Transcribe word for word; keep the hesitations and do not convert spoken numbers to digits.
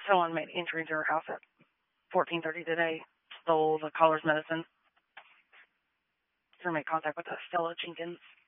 Someone made entry into her house at fourteen thirty today, stole the caller's medicine. They're made contact with uh, Stella Jenkins.